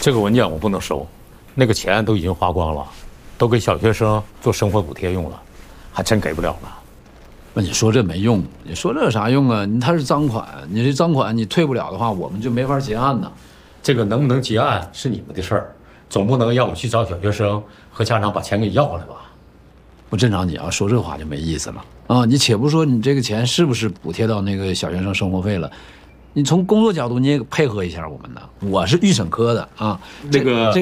这个文件我不能收，那个钱都已经花光了，都给小学生做生活补贴用了，还真给不了了。 那你说这没用，你说这有啥用啊？他是赃款，你这赃款你退不了的话，我们就没法结案呢。 这个能不能结案是你们的事儿，总不能让我去找小学生和家长把钱给要回来吧？ 不，镇长，你要说这话就没意思了啊！你且不说你这个钱是不是补贴到那个小学生生活费了，你从工作角度你也配合一下我们呢。我是预审科的啊， 这个。